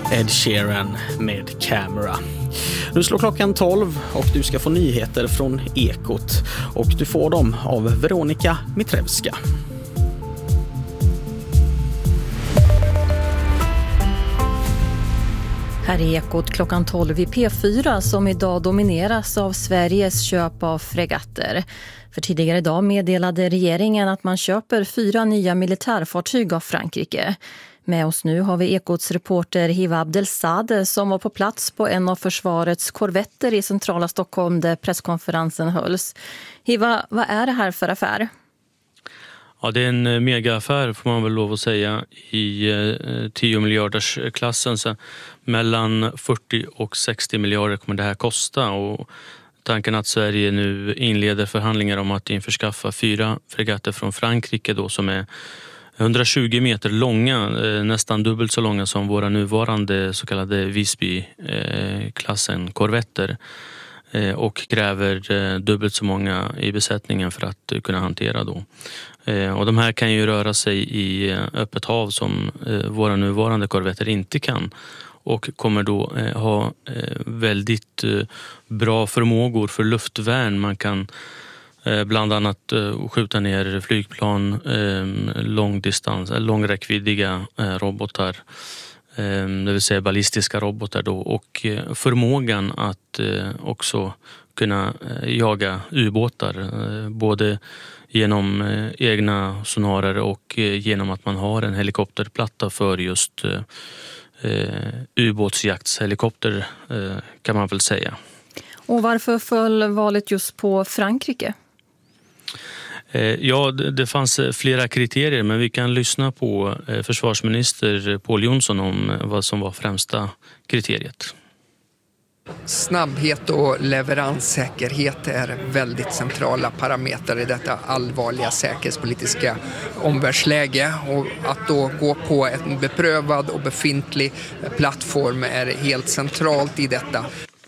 Ed Sheeran med Camera. Nu slår klockan 12 och du ska få nyheter från Ekot. Och du får dem av Veronika Mitrevska. Här är Ekot klockan 12 i P4 som idag domineras av Sveriges köp av fregatter. För tidigare idag meddelade regeringen att man köper 4 nya militärfartyg av Frankrike. Med oss nu har vi Ekots reporter Hiva Abdelsade som var på plats på en av försvarets korvetter i centrala Stockholm där presskonferensen hölls. Hiva, vad är det här för affär? Ja, det är en megaaffär får man väl lov att säga i 10 miljarders klassen. Så mellan 40 och 60 miljarder kommer det här kosta och tanken att Sverige nu inleder förhandlingar om att införskaffa 4 fregatter från Frankrike då som är 120 meter långa, nästan dubbelt så långa som våra nuvarande så kallade Visby-klassen korvetter och kräver dubbelt så många i besättningen för att kunna hantera då. Och de här kan ju röra sig i öppet hav som våra nuvarande korvetter inte kan och kommer då ha väldigt bra förmågor för luftvärn. Man kan bland annat skjuta ner flygplan, långräckviddiga robotar, det vill säga ballistiska robotar då, och förmågan att också kunna jaga ubåtar både genom egna sonarer och genom att man har en helikopterplatta för just ubåtsjaktshelikopter kan man väl säga. Och varför föll valet just på Frankrike? Ja, det fanns flera kriterier, men vi kan lyssna på försvarsminister Pål Jonsson om vad som var främsta kriteriet. Snabbhet och leveranssäkerhet är väldigt centrala parametrar i detta allvarliga säkerhetspolitiska omvärldsläge. Och att då gå på en beprövad och befintlig plattform är helt centralt i detta.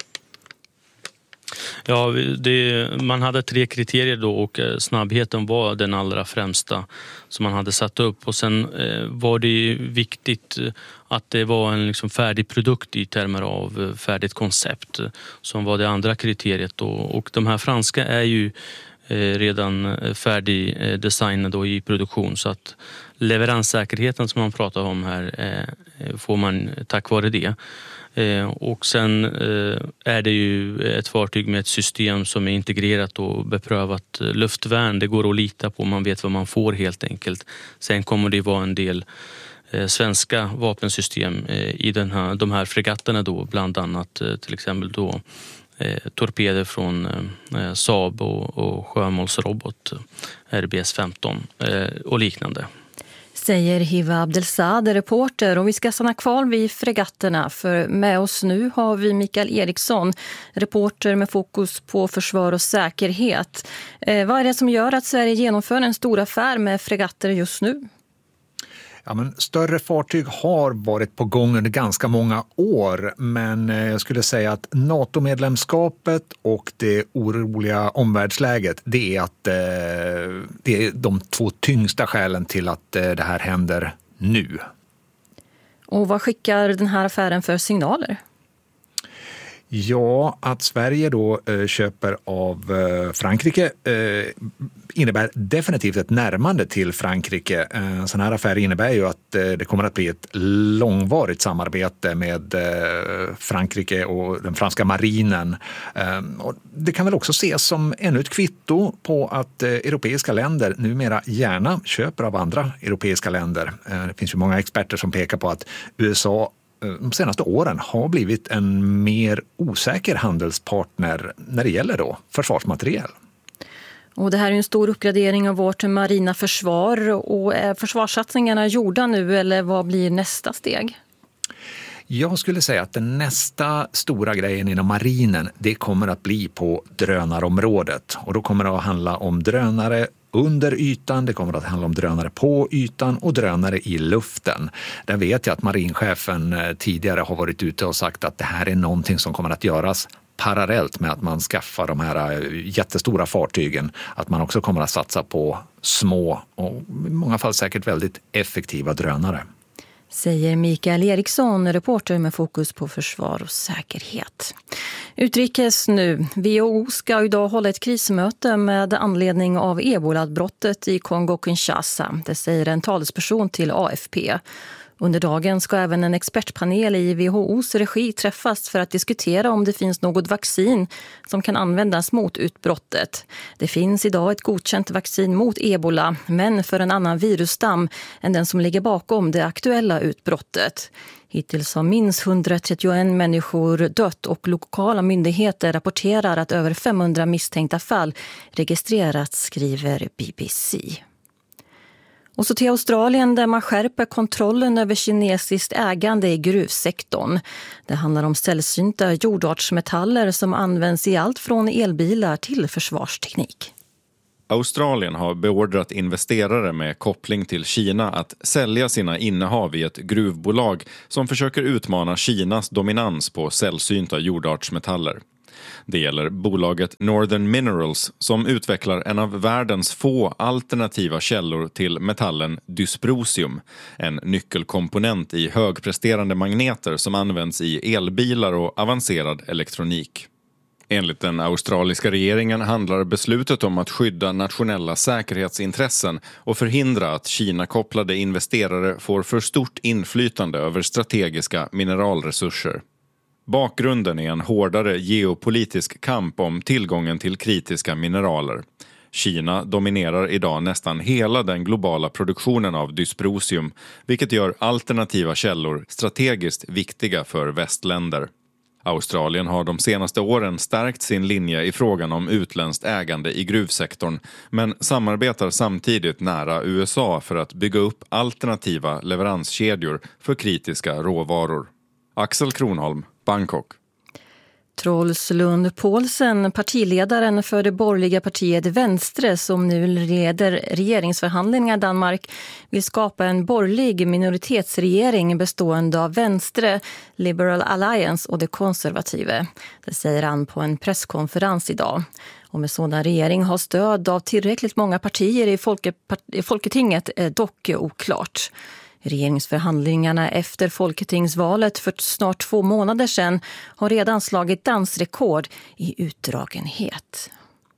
Ja, man hade 3 kriterier då och snabbheten var den allra främsta som man hade satt upp. Och sen var det viktigt att det var en liksom färdig produkt i termer av färdigt koncept som var det andra kriteriet då. Och de här franska är ju redan färdigdesignade då i produktion så att leveranssäkerheten som man pratar om här får man tack vare det. Och sen är det ju ett fartyg med ett system som är integrerat och beprövat luftvärn. Det går att lita på, man vet vad man får helt enkelt. Sen kommer det vara en del svenska vapensystem i de här fregatterna då, bland annat till exempel då torpeder från Saab och sjömålsrobot RBS-15 och liknande. Säger Hiva Abdelsade, reporter, och vi ska stanna kvar vid fregatterna för med oss nu har vi Mikael Eriksson, reporter med fokus på försvar och säkerhet. Vad är det som gör att Sverige genomför en stor affär med fregatter just nu? Ja, men större fartyg har varit på gång under ganska många år, men jag skulle säga att NATO-medlemskapet och det oroliga omvärldsläget, det är de 2 tyngsta skälen till att det här händer nu. Och vad skickar den här affären för signaler? Ja, att Sverige då köper av Frankrike innebär definitivt ett närmande till Frankrike. En sån här affär innebär ju att det kommer att bli ett långvarigt samarbete med Frankrike och den franska marinen. Och det kan väl också ses som ännu ett kvitto på att europeiska länder numera gärna köper av andra europeiska länder. Det finns ju många experter som pekar på att USA de senaste åren har blivit en mer osäker handelspartner när det gäller då försvarsmateriel. Och det här är en stor uppgradering av vårt marina försvar, och är försvarssatsningarna gjorda nu eller vad blir nästa steg? Jag skulle säga att den nästa stora grejen inom marinen, det kommer att bli på drönarområdet. Och då kommer det att handla om drönare under ytan, det kommer att handla om drönare på ytan och drönare i luften. Där vet jag att marinchefen tidigare har varit ute och sagt att det här är någonting som kommer att göras parallellt med att man skaffar de här jättestora fartygen. Att man också kommer att satsa på små och i många fall säkert väldigt effektiva drönare. Säger Mikael Eriksson, reporter med fokus på försvar och säkerhet. Utrikes nu. WHO ska idag hålla ett krismöte med anledning av ebola-brottet i Kongo-Kinshasa. Det säger en talesperson till AFP. Under dagen ska även en expertpanel i WHO:s regi träffas för att diskutera om det finns något vaccin som kan användas mot utbrottet. Det finns idag ett godkänt vaccin mot ebola, men för en annan virusstam än den som ligger bakom det aktuella utbrottet. Hittills har minst 131 människor dött och lokala myndigheter rapporterar att över 500 misstänkta fall registrerats, skriver BBC. Och så till Australien där man skärper kontrollen över kinesiskt ägande i gruvsektorn. Det handlar om sällsynta jordartsmetaller som används i allt från elbilar till försvarsteknik. Australien har beordrat investerare med koppling till Kina att sälja sina innehav i ett gruvbolag som försöker utmana Kinas dominans på sällsynta jordartsmetaller. Det gäller bolaget Northern Minerals som utvecklar en av världens få alternativa källor till metallen dysprosium, en nyckelkomponent i högpresterande magneter som används i elbilar och avancerad elektronik. Enligt den australiska regeringen handlar beslutet om att skydda nationella säkerhetsintressen och förhindra att Kina-kopplade investerare får för stort inflytande över strategiska mineralresurser. Bakgrunden är en hårdare geopolitisk kamp om tillgången till kritiska mineraler. Kina dominerar idag nästan hela den globala produktionen av dysprosium, vilket gör alternativa källor strategiskt viktiga för västländer. Australien har de senaste åren stärkt sin linje i frågan om utländskt ägande i gruvsektorn, men samarbetar samtidigt nära USA för att bygga upp alternativa leveranskedjor för kritiska råvaror. Axel Kronholm, Bangkok. Troels Lund Poulsen, partiledaren för det borgerliga partiet Venstre som nu leder regeringsförhandlingar i Danmark, vill skapa en borgerlig minoritetsregering bestående av Venstre, Liberal Alliance och det konservative. Det säger han på en presskonferens idag. Och med sådan regering har stöd av tillräckligt många partier i Folketinget är dock oklart. Regeringsförhandlingarna efter Folketingsvalet för snart 2 månader sedan har redan slagit dansrekord i utdragenhet.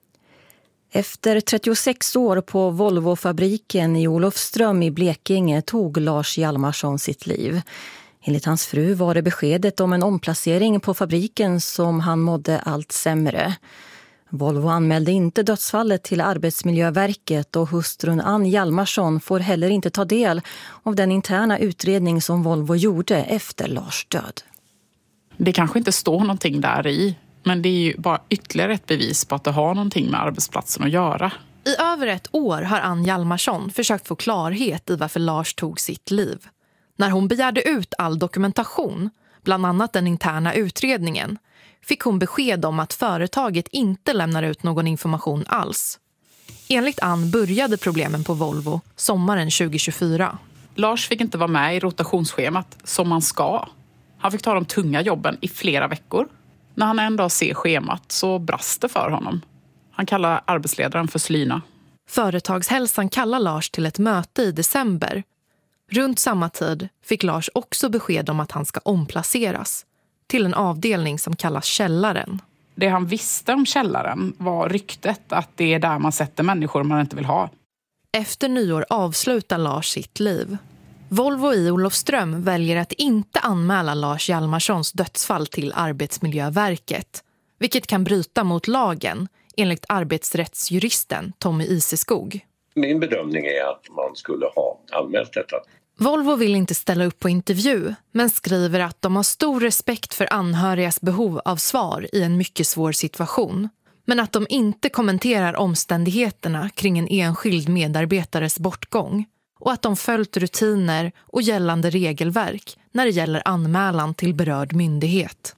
Efter 36 år på Volvo-fabriken i Olofström i Blekinge tog Lars Hjalmarsson sitt liv. Enligt hans fru var det beskedet om en omplacering på fabriken som han mådde allt sämre. Volvo anmälde inte dödsfallet till Arbetsmiljöverket och hustrun Ann Hjalmarsson får heller inte ta del av den interna utredning som Volvo gjorde efter Lars död. Det kanske inte står någonting där i, men det är ju bara ytterligare ett bevis på att det har någonting med arbetsplatsen att göra. I över 1 år har Ann Hjalmarsson försökt få klarhet i varför Lars tog sitt liv. När hon begärde ut all dokumentation, bland annat den interna utredningen, fick hon besked om att företaget inte lämnar ut någon information alls. Enligt Ann började problemen på Volvo sommaren 2024. Lars fick inte vara med i rotationsschemat som man ska. Han fick ta de tunga jobben i flera veckor. När han en dag ser schemat så brast det för honom. Han kallar arbetsledaren för Slyna. Företagshälsan kallar Lars till ett möte i december. Runt samma tid fick Lars också besked om att han ska omplaceras till en avdelning som kallas källaren. Det han visste om källaren var ryktet att det är där man sätter människor man inte vill ha. Efter nyår avslutar Lars sitt liv. Volvo i Olofström väljer att inte anmäla Lars Hjalmarssons dödsfall till Arbetsmiljöverket, vilket kan bryta mot lagen enligt arbetsrättsjuristen Tommy Iseskog. Min bedömning är att man skulle ha anmält detta. Volvo vill inte ställa upp på intervju, men skriver att de har stor respekt för anhörigas behov av svar i en mycket svår situation. Men att de inte kommenterar omständigheterna kring en enskild medarbetares bortgång. Och att de följt rutiner och gällande regelverk när det gäller anmälan till berörd myndighet.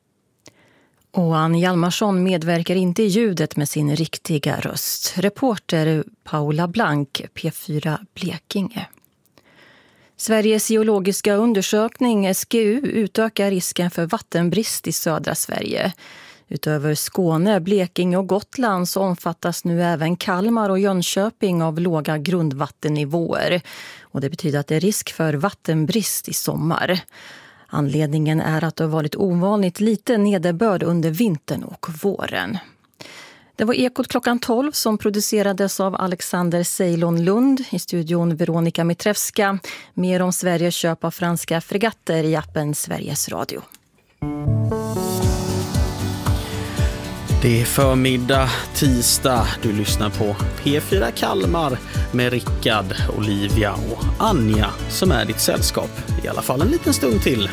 Och Ann Hjalmarsson medverkar inte i ljudet med sin riktiga röst. Reporter Paula Blank, P4 Blekinge. Sveriges geologiska undersökning, SGU, utökar risken för vattenbrist i södra Sverige. Utöver Skåne, Blekinge och Gotland så omfattas nu även Kalmar och Jönköping av låga grundvattennivåer. Och det betyder att det är risk för vattenbrist i sommar. Anledningen är att det har varit ovanligt lite nederbörd under vintern och våren. Det var Ekot klockan 12 som producerades av Alexander Ceylon Lund, i studion Veronica Mitrevska. Mer om Sveriges köp av franska fregatter i appen Sveriges Radio. Det är förmiddag, tisdag. Du lyssnar på P4 Kalmar med Rickard, Olivia och Anja som är ditt sällskap. I alla fall en liten stund till.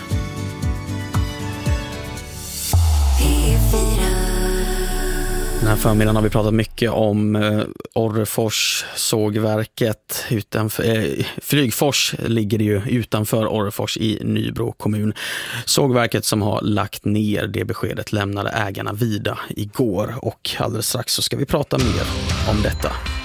Den här förmiddagen har vi pratat mycket om Orrefors sågverket Flygfors ligger det ju utanför Orrefors i Nybro kommun. Sågverket som har lagt ner, det beskedet lämnade ägarna vida igår och alldeles strax så ska vi prata mer om detta.